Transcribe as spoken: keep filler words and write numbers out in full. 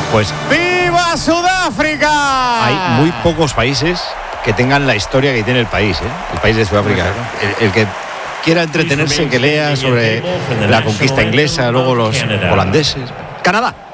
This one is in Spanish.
Pues ¡viva Sudáfrica! hay muy pocos países que tengan la historia que tiene el país, ¿eh? El país de Sudáfrica. El, el que quiera entretenerse, que lea sobre la conquista inglesa, luego los holandeses. Canadá.